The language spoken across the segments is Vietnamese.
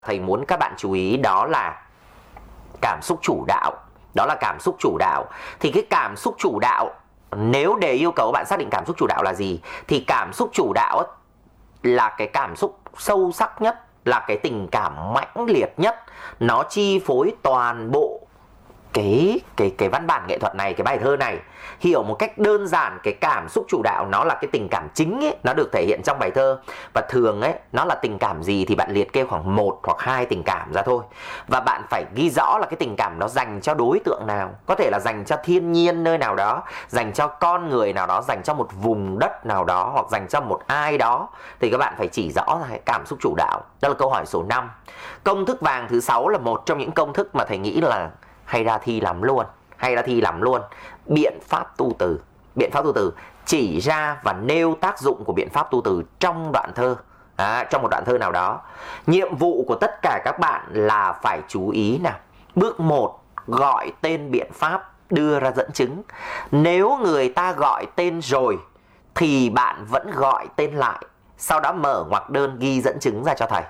Thầy muốn các bạn chú ý đó là cảm xúc chủ đạo. Đó là cảm xúc chủ đạo. Thì cái cảm xúc chủ đạo, nếu để yêu cầu bạn xác định cảm xúc chủ đạo là gì, thì cảm xúc chủ đạo là cái cảm xúc sâu sắc nhất, là cái tình cảm mãnh liệt nhất. Nó chi phối toàn bộ cái văn bản nghệ thuật này, cái bài thơ này. Hiểu một cách đơn giản, cái cảm xúc chủ đạo nó là cái tình cảm chính ấy, nó được thể hiện trong bài thơ. Và thường ấy, nó là tình cảm gì thì bạn liệt kê khoảng 1 hoặc 2 tình cảm ra thôi. Và bạn phải ghi rõ là cái tình cảm nó dành cho đối tượng nào. Có thể là dành cho thiên nhiên nơi nào đó, dành cho con người nào đó, dành cho một vùng đất nào đó, hoặc dành cho một ai đó. Thì các bạn phải chỉ rõ ra cái cảm xúc chủ đạo. Đó là câu hỏi số 5. Công thức vàng thứ 6 là một trong những công thức mà thầy nghĩ là hay ra thi lắm luôn. Biện pháp tu từ. Biện pháp tu từ chỉ ra và nêu tác dụng của biện pháp tu từ trong đoạn thơ, trong một đoạn thơ nào đó. Nhiệm vụ của tất cả các bạn là phải chú ý nào. Bước 1, gọi tên biện pháp, đưa ra dẫn chứng. Nếu người ta gọi tên rồi thì bạn vẫn gọi tên lại, sau đó mở ngoặc đơn ghi dẫn chứng ra cho thầy.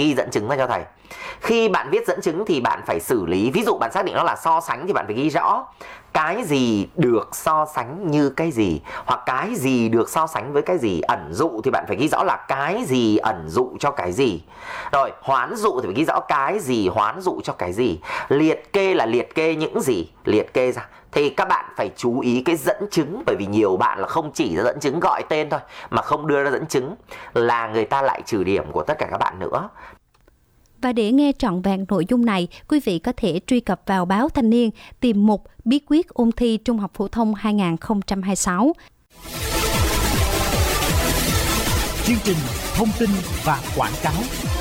Khi bạn viết dẫn chứng thì bạn phải xử lý. Ví dụ bạn xác định nó là so sánh thì bạn phải ghi rõ cái gì được so sánh như cái gì, hoặc cái gì được so sánh với cái gì. Ẩn dụ thì bạn phải ghi rõ là cái gì ẩn dụ cho cái gì. Rồi hoán dụ thì phải ghi rõ cái gì hoán dụ cho cái gì. Liệt kê là liệt kê những gì, liệt kê ra. Thì các bạn phải chú ý cái dẫn chứng, bởi vì nhiều bạn là không chỉ ra dẫn chứng gọi tên thôi mà không đưa ra dẫn chứng, là người ta lại trừ điểm của tất cả các bạn nữa. Và để nghe trọn vẹn nội dung này, quý vị có thể truy cập vào báo Thanh niên, tìm mục Bí quyết ôn thi Trung học phổ thông 2026. Chương trình thông tin và quảng cáo.